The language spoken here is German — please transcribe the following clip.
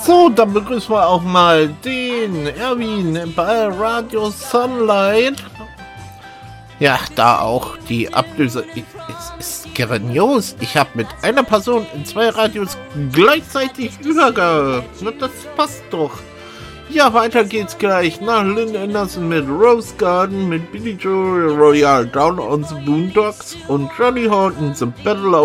So, dann begrüßen wir auch mal den Erwin bei Radio Sunlight. Ja, da auch die Ablöse ist grandios. Ich habe mit einer Person in 2 Radios gleichzeitig übergegangen. Na, das passt doch. Ja, weiter geht's gleich nach Lynn Anderson mit Rose Garden, mit Billy Joel, Royal Down on the Boondocks und Johnny Horton, The Battle of